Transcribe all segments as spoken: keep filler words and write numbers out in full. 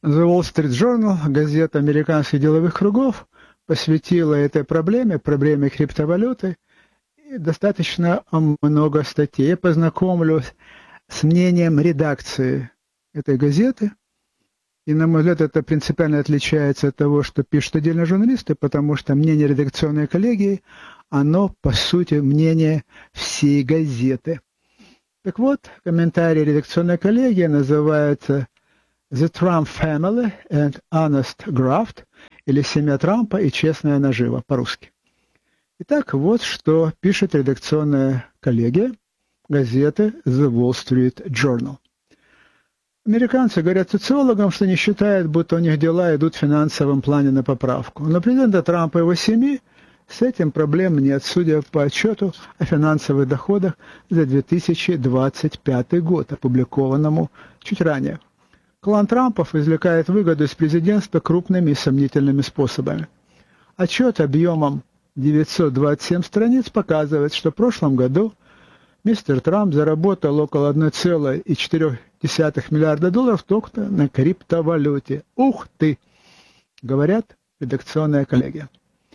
The Wall Street Journal, газета американских деловых кругов, посвятила этой проблеме, проблеме криптовалюты, и достаточно много статей. Я познакомлюсь с мнением редакции этой газеты. И, на мой взгляд, это принципиально отличается от того, что пишут отдельные журналисты, потому что мнение редакционной коллегии, оно, по сути, мнение всей газеты. Так вот, комментарий редакционной коллегии называется «The Trump Family and Honest Graft» или «Семья Трампа и честная нажива» по-русски. Итак, вот что пишет редакционная коллегия газеты The Wall Street Journal. Американцы говорят социологам, что не считают, будто у них дела идут в финансовом плане на поправку. Но президента Трампа и его семьи с этим проблем нет, судя по отчету о финансовых доходах за две тысячи двадцать пятый год, опубликованному чуть ранее. Клан Трампов извлекает выгоду из президентства крупными и сомнительными способами. Отчет объемом девятьсот двадцать семь страниц показывает, что в прошлом году мистер Трамп заработал около одной целой четырёх десятых миллиарда долларов только на криптовалюте. Ух ты! Говорят редакционная коллегия.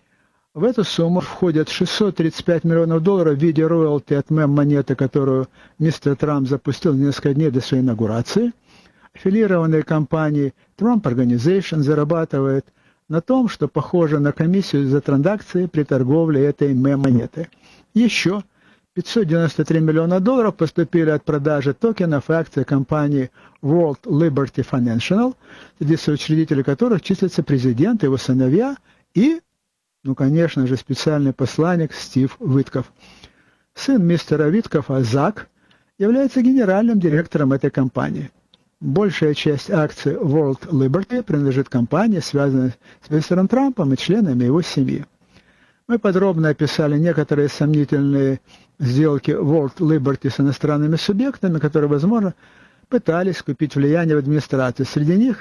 В эту сумму входят шестьсот тридцать пять миллионов долларов в виде роялти от мем-монеты, которую мистер Трамп запустил несколько дней до своей инаугурации. Аффилированные компании Trump Organization зарабатывает на том, что похоже на комиссию за транзакции при торговле этой мем-монеты. Еще пятьсот девяносто три миллиона долларов поступили от продажи токенов и акций компании World Liberty Financial, среди соучредителей которых числятся президент, его сыновья и, ну, конечно же, специальный посланник Стив Витков. Сын мистера Виткофа, Зак, является генеральным директором этой компании. Большая часть акций World Liberty принадлежит компании, связанной с мистером Трампом и членами его семьи. Мы подробно описали некоторые сомнительные сделки World Liberty с иностранными субъектами, которые, возможно, пытались купить влияние в администрации. Среди них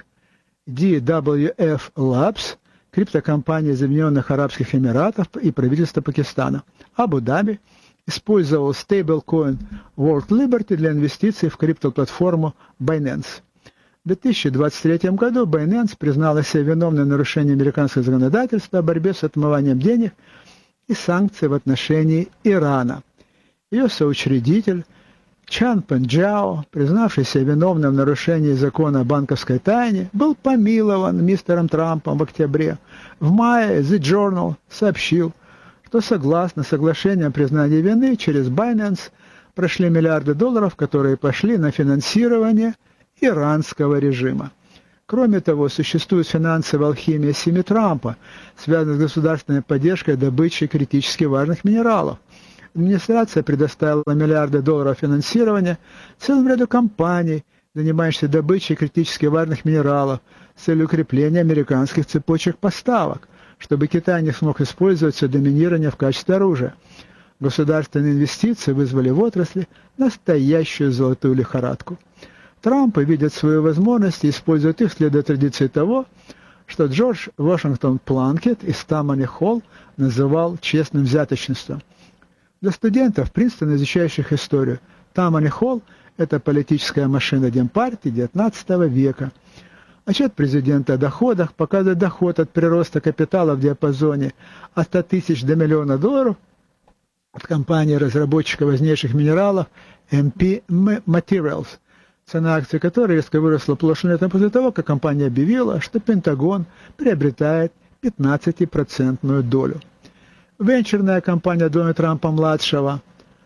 ди дабл ю эф Labs, криптокомпания из Объединенных Арабских Эмиратов и правительство Пакистана. Абу-Даби использовал стейблкоин World Liberty для инвестиций в криптоплатформу Binance. В две тысячи двадцать третьем году Binance признала себя виновной в нарушении американского законодательства о борьбе с отмыванием денег и санкций в отношении Ирана. Ее соучредитель Чан Пенджао, признавшийся виновным в нарушении закона о банковской тайне, был помилован мистером Трампом в октябре. В мае The Journal сообщил, что согласно соглашению о признании вины через Binance прошли миллиарды долларов, которые пошли на финансирование иранского режима. Кроме того, существует финансовая алхимия семьи Трампа, связанная с государственной поддержкой добычи критически важных минералов. Администрация предоставила миллиарды долларов финансирования целому ряду компаний, занимающихся добычей критически важных минералов, с целью укрепления американских цепочек поставок, чтобы Китай не смог использовать все доминирование в качестве оружия. Государственные инвестиции вызвали в отрасли настоящую золотую лихорадку. Трампы видят свою возможность и используют их, следуя традиции того, что Джордж Вашингтон Планкетт из Тамани Холл называл честным взяточничеством. Для студентов, Принстона, изучающих историю, Тамани Холл – это политическая машина Демпартии девятнадцатого века. Отчет президента о доходах показывает доход от прироста капитала в диапазоне от ста тысяч до миллиона долларов от компании разработчика важнейших минералов эм пи Materials, цена акций которой резко выросла прошлым летом после того, как компания объявила, что Пентагон приобретает пятнадцатипроцентную долю. Венчурная компания Дональда Трампа-младшего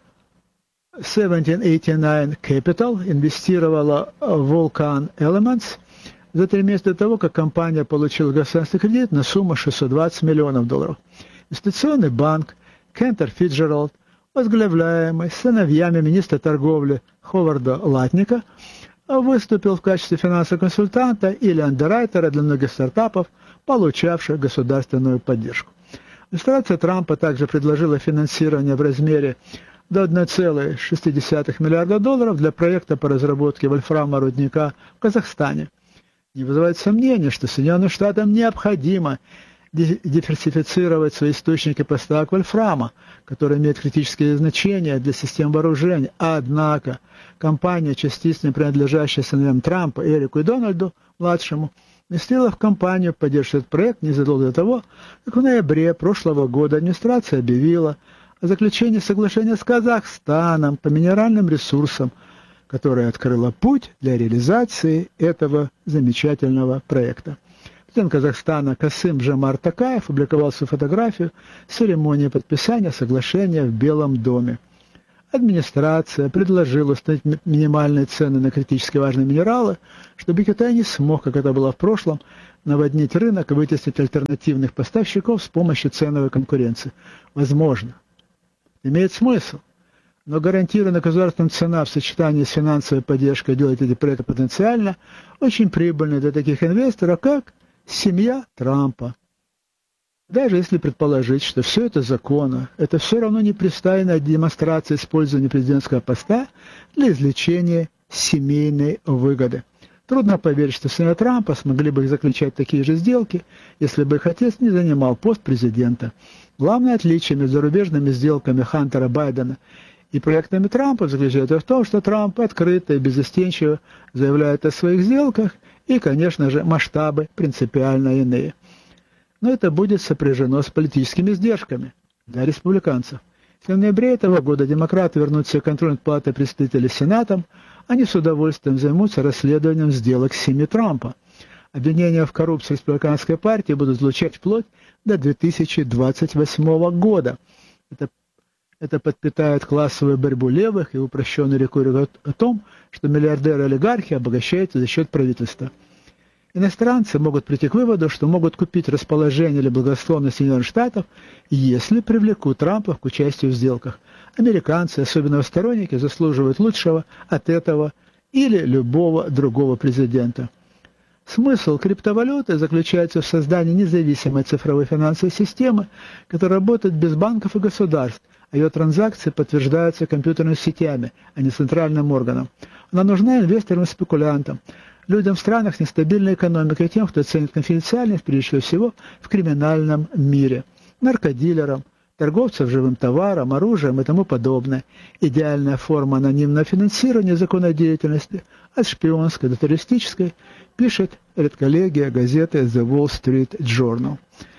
тысяча семьсот восемьдесят девять Capital инвестировала в Vulcan Elements за три месяца до того, как компания получила государственный кредит на сумму шестьсот двадцать миллионов долларов. Инвестиционный банк Кентер Фитджеральд, возглавляемый сыновьями министра торговли Ховарда Латника, выступил в качестве финансового консультанта или андеррайтера для многих стартапов, получавших государственную поддержку. Администрация Трампа также предложила финансирование в размере до одной целой шести десятых миллиарда долларов для проекта по разработке вольфрамового рудника в Казахстане. Не вызывает сомнений, что Соединенным Штатам необходимо диверсифицировать свои источники поставок вольфрама, который имеет критическое значение для систем вооружений. Однако компания, частично принадлежащая сыновьям Трампа, Эрику и Дональду, младшему, вместила в компанию, поддерживает проект незадолго до того, как в ноябре прошлого года администрация объявила о заключении соглашения с Казахстаном по минеральным ресурсам, которое открыло путь для реализации этого замечательного проекта. Президент Казахстана Касым-Жомарт Токаев опубликовал свою фотографию с церемонии подписания соглашения в Белом доме. Администрация предложила установить минимальные цены на критически важные минералы, чтобы Китай не смог, как это было в прошлом, наводнить рынок и вытеснить альтернативных поставщиков с помощью ценовой конкуренции. Возможно. Имеет смысл. Но гарантированная государственная цена в сочетании с финансовой поддержкой делает эти проекты потенциально очень прибыльными для таких инвесторов, как семья Трампа. Даже если предположить, что все это законно, это все равно непристойная демонстрация использования президентского поста для извлечения семейной выгоды. Трудно поверить, что сыновья Трампа смогли бы заключать такие же сделки, если бы их отец не занимал пост президента. Главное отличие между зарубежными сделками Хантера Байдена и проектами Трампа заключается в том, что Трамп открыто и беззастенчиво заявляет о своих сделках, и, конечно же, масштабы принципиально иные. Но это будет сопряжено с политическими издержками для республиканцев. Если в ноябре этого года демократы вернут себе контроль над палатой представителей Сенатом, они с удовольствием займутся расследованием сделок семьи Трампа. Обвинения в коррупции республиканской партии будут звучать вплоть до две тысячи двадцать восьмого года. Это, это подпитает классовую борьбу левых и упрощенную риторику о том, что миллиардеры-олигархи обогащаются за счет правительства. Иностранцы могут прийти к выводу, что могут купить расположение или благосклонность Соединенных Штатов, если привлекут Трампа к участию в сделках. Американцы, особенно его сторонники, заслуживают лучшего от этого или любого другого президента. Смысл криптовалюты заключается в создании независимой цифровой финансовой системы, которая работает без банков и государств, а ее транзакции подтверждаются компьютерными сетями, а не центральным органом. Она нужна инвесторам и спекулянтам, людям в странах с нестабильной экономикой и тем, кто ценит конфиденциальность, прежде всего, в криминальном мире, наркодилерам, торговцев живым товаром, оружием и тому подобное. Идеальная форма анонимного финансирования законной деятельности, от шпионской до террористической, пишет редколлегия газеты The Wall Street Journal.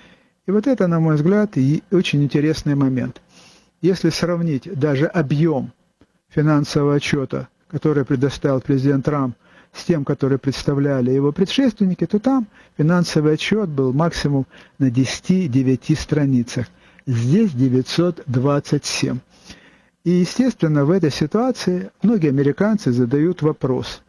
И вот это, на мой взгляд, и очень интересный момент. Если сравнить даже объем финансового отчета, который предоставил президент Трамп, с тем, который представляли его предшественники, то там финансовый отчет был максимум на десяти-девяти страницах. Здесь девятьсот двадцать семь. И, естественно, в этой ситуации многие американцы задают вопрос.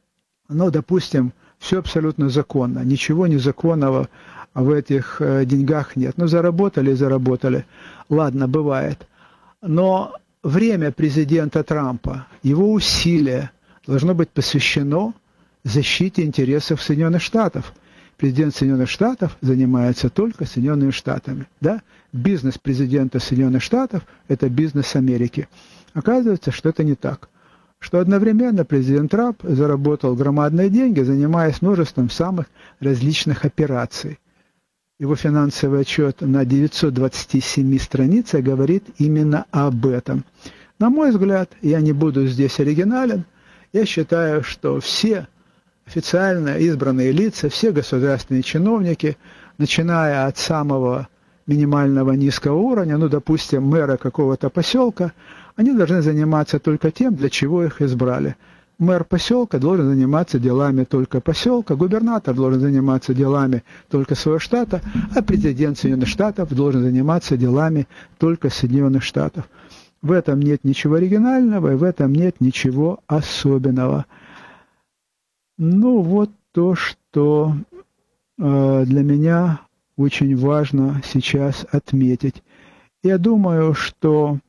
Ну, допустим, все абсолютно законно, ничего незаконного в этих э, деньгах нет. Ну, заработали и заработали. Ладно, бывает. Но время президента Трампа, его усилия должно быть посвящено защите интересов Соединенных Штатов. Президент Соединенных Штатов занимается только Соединенными Штатами. Да? Бизнес президента Соединенных Штатов – это бизнес Америки. Оказывается, что это не так. Что одновременно президент Трамп заработал громадные деньги, занимаясь множеством самых различных операций. Его финансовый отчет на девятьсот двадцати семи страницах говорит именно об этом. На мой взгляд, я не буду здесь оригинален, я считаю, что все официально избранные лица, все государственные чиновники, начиная от самого минимального низкого уровня, ну, допустим, мэра какого-то поселка, они должны заниматься только тем, для чего их избрали. Мэр поселка должен заниматься делами только поселка, губернатор должен заниматься делами только своего штата, а президент Соединенных Штатов должен заниматься делами только Соединенных Штатов. В этом нет ничего оригинального, и в этом нет ничего особенного. Ну, вот то, что э, для меня очень важно сейчас отметить. Я думаю, что,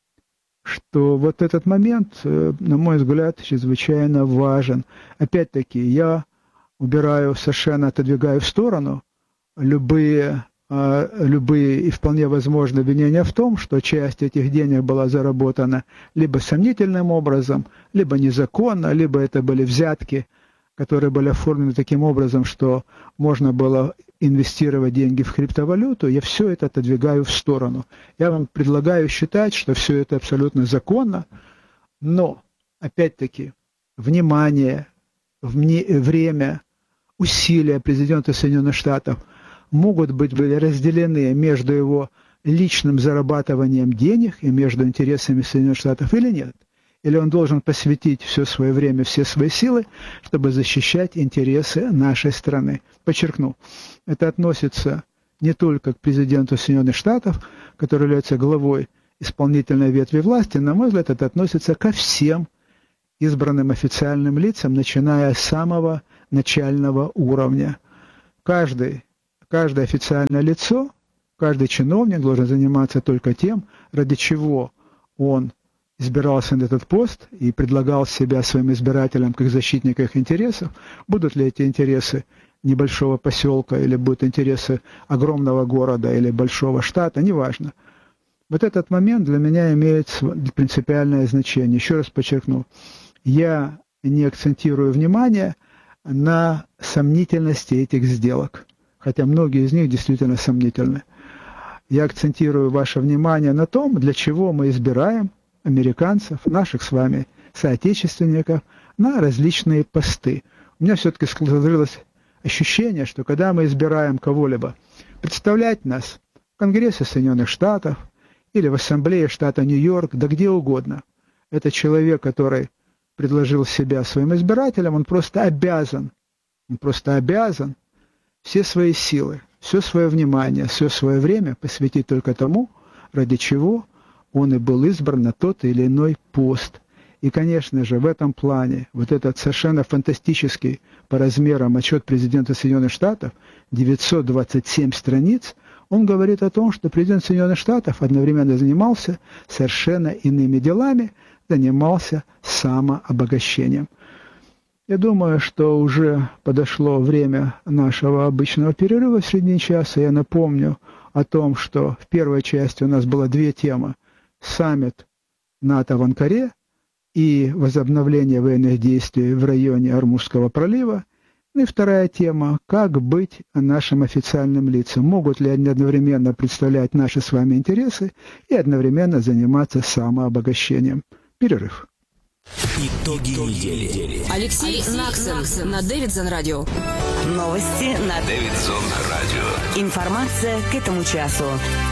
что вот этот момент, э, на мой взгляд, чрезвычайно важен. Опять-таки, я убираю, совершенно отодвигаю в сторону любые... любые и вполне возможные обвинения в том, что часть этих денег была заработана либо сомнительным образом, либо незаконно, либо это были взятки, которые были оформлены таким образом, что можно было инвестировать деньги в криптовалюту, я все это отодвигаю в сторону. Я вам предлагаю считать, что все это абсолютно законно, но, опять-таки, внимание, время, усилия президента Соединенных Штатов могут быть разделены между его личным зарабатыванием денег и между интересами Соединенных Штатов или нет. Или он должен посвятить все свое время, все свои силы, чтобы защищать интересы нашей страны. Подчеркну, это относится не только к президенту Соединенных Штатов, который является главой исполнительной ветви власти, на мой взгляд, это относится ко всем избранным официальным лицам, начиная с самого начального уровня. Каждый, каждое официальное лицо, каждый чиновник должен заниматься только тем, ради чего он избирался на этот пост и предлагал себя своим избирателям как защитника их интересов. Будут ли эти интересы небольшого поселка, или будут интересы огромного города или большого штата, неважно. Вот этот момент для меня имеет принципиальное значение. Еще раз подчеркну, я не акцентирую внимание на сомнительности этих сделок, хотя многие из них действительно сомнительны. Я акцентирую ваше внимание на том, для чего мы избираем американцев, наших с вами соотечественников, на различные посты. У меня все-таки сложилось ощущение, что когда мы избираем кого-либо представлять нас в Конгрессе Соединенных Штатов или в Ассамблее штата Нью-Йорк, да где угодно, это человек, который предложил себя своим избирателям, он просто обязан, он просто обязан все свои силы, все свое внимание, все свое время посвятить только тому, ради чего он и был избран на тот или иной пост. И, конечно же, в этом плане вот этот совершенно фантастический по размерам отчет президента Соединенных Штатов, девятьсот двадцать семь страниц, он говорит о том, что президент Соединенных Штатов одновременно занимался совершенно иными делами, занимался самообогащением. Я думаю, что уже подошло время нашего обычного перерыва в середине часа. Я напомню о том, что в первой части у нас было две темы. Саммит НАТО в Анкаре и возобновление военных действий в районе Ормузского пролива. И вторая тема – как быть нашим официальным лицам? Могут ли они одновременно представлять наши с вами интересы и одновременно заниматься самообогащением? Перерыв. Итоги недели. Алексей, Алексей Наксон на Дэвидсон радио. Новости на Дэвидсон радио. Информация к этому часу.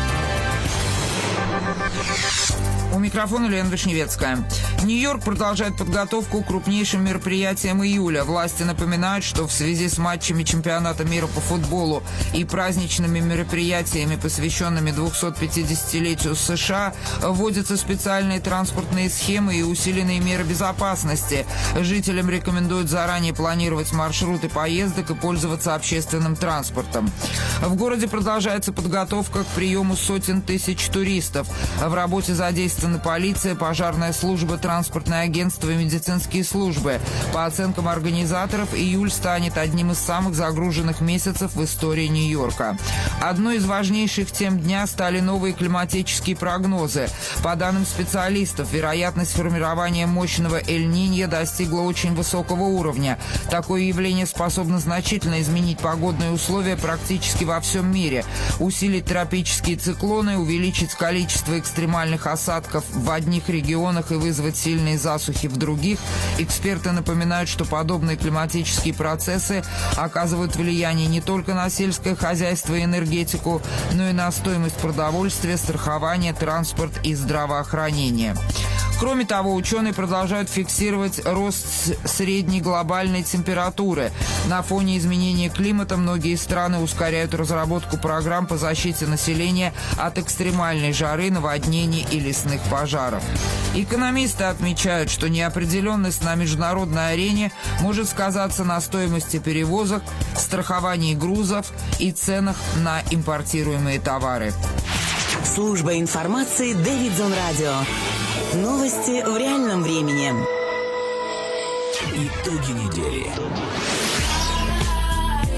У микрофона Лена Вишневецкая. Нью-Йорк продолжает подготовку к крупнейшим мероприятиям июля. Власти напоминают, что в связи с матчами чемпионата мира по футболу и праздничными мероприятиями, посвященными двухсотпятидесятилетию США, вводятся специальные транспортные схемы и усиленные меры безопасности. Жителям рекомендуют заранее планировать маршруты поездок и пользоваться общественным транспортом. В городе продолжается подготовка к приему сотен тысяч туристов. В работе задействованы полиция, пожарная служба, транспортное агентство и медицинские службы. По оценкам организаторов, июль станет одним из самых загруженных месяцев в истории Нью-Йорка. Одной из важнейших тем дня стали новые климатические прогнозы. По данным специалистов, вероятность формирования мощного Эль-Ниньо достигла очень высокого уровня. Такое явление способно значительно изменить погодные условия практически во всем мире, усилить тропические циклоны, увеличить количество экстремальных осадков в одних регионах и вызвать сильные засухи в других. Эксперты напоминают, что подобные климатические процессы оказывают влияние не только на сельское хозяйство и энергетику, но и на стоимость продовольствия, страхования, транспорт и здравоохранения. Кроме того, ученые продолжают фиксировать рост средней глобальной температуры. На фоне изменения климата многие страны ускоряют разработку программ по защите населения от экстремальной жары, наводнений и лесных пожаров. Экономисты отмечают, что неопределенность на международной арене может сказаться на стоимости перевозок, страховании грузов и ценах на импортируемые товары. Служба информации Дэвидсон радио. Новости в реальном времени. Итоги недели.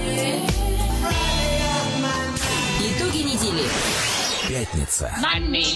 Итоги недели. Пятница.